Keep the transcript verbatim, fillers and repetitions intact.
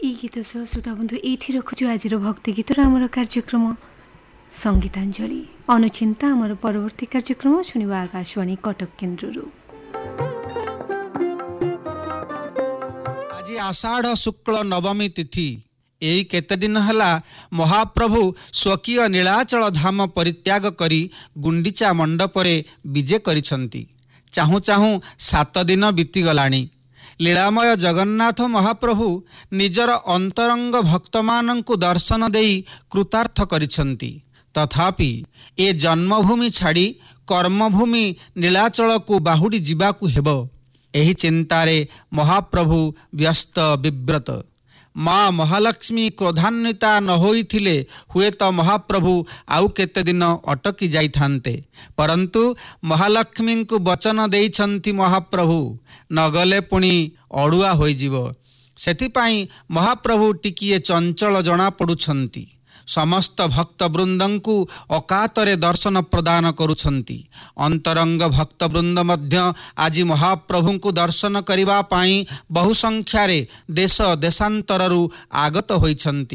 এই গীত সহ শ্ରୋତା ବନ୍ଧୁ ଏଇଠି ରଖୁଛୁ ଆଜିର ଭକ୍ତି ଗୀତର ଆମର କାର୍ଯ୍ୟକ୍ରମ ସଙ୍ଗୀତାଞ୍ଜଳି। ଅନୁଚିନ୍ତା ଆମର ପରବର୍ତ୍ତୀ କାର୍ଯ୍ୟକ୍ରମ ଶୁଣିବା ଆକାଶବାଣୀ କଟକ କେନ୍ଦ୍ରରୁ। ଆଜି ଆଷାଢ଼ ଶୁକ୍ଳ ନବମୀ ତିଥି। ଏଇ କେତେ ଦିନ ହେଲା ମହାପ୍ରଭୁ ସ୍ୱକୀୟ ନୀଳାଚଳ ଧାମ ପରିତ୍ୟାଗ କରି ଗୁଣ୍ଡିଚା ମଣ୍ଡପରେ ବିଜେ କରିଛନ୍ତି। ଚାହୁଁ ଚାହୁଁ ସାତ ଦିନ ବିତିଗଲାଣି। ଲୀଳାମୟ ଜଗନ୍ନାଥ ମହାପ୍ରଭୁ ନିଜର ଅନ୍ତରଙ୍ଗ ଭକ୍ତମାନଙ୍କୁ ଦର୍ଶନ ଦେଇ କୃତାର୍ଥ କରିଛନ୍ତି। ତଥାପି ଏ ଜନ୍ମଭୂମି ଛାଡ଼ି କର୍ମଭୂମି ନୀଳାଚଳକୁ ବାହୁଡ଼ି ଯିବାକୁ ହେବ। ଏହି ଚିନ୍ତାରେ ମହାପ୍ରଭୁ ବ୍ୟସ୍ତ ବିବ୍ରତ। ମା ମହାଲକ୍ଷ୍ମୀ କ୍ରୋଧାନ୍ୱିତା ନ ହୋଇଥିଲେ ହୁଏତ ମହାପ୍ରଭୁ ଆଉ କେତେ ଦିନ ଅଟକି ଯାଇଥାନ୍ତେ। ପରନ୍ତୁ ମହାଲକ୍ଷ୍ମୀଙ୍କୁ ବଚନ ଦେଇଛନ୍ତି ମହାପ୍ରଭୁ, ନଗଲେ ପୁଣି ଅଡ଼ୁଆ ହୋଇଯିବ। ସେଥିପାଇଁ ମହାପ୍ରଭୁ ଟିକିଏ ଚଞ୍ଚଳ ଜଣାପଡ଼ୁଛନ୍ତି। ସମସ୍ତ ଭକ୍ତବୃନ୍ଦଙ୍କୁ ଅକାତରେ ଦର୍ଶନ ପ୍ରଦାନ କରୁଛନ୍ତି। ଅନ୍ତରଙ୍ଗ ଭକ୍ତବୃନ୍ଦ ମଧ୍ୟ ଆଜି ମହାପ୍ରଭୁଙ୍କୁ ଦର୍ଶନ କରିବା ପାଇଁ ବହୁ ସଂଖ୍ୟାରେ ଦେଶ ଦେଶାନ୍ତରରୁ ଆଗତ ହୋଇଛନ୍ତି।